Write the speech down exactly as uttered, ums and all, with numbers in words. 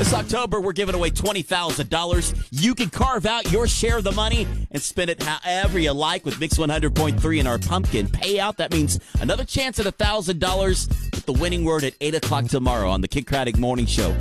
This October, we're giving away twenty thousand dollars. You can carve out your share of the money and spend it however you like with Mix one hundred point three and our pumpkin payout. That means another chance at one thousand dollars with the winning word at eight o'clock tomorrow on the Kidd Kraddick Morning Show.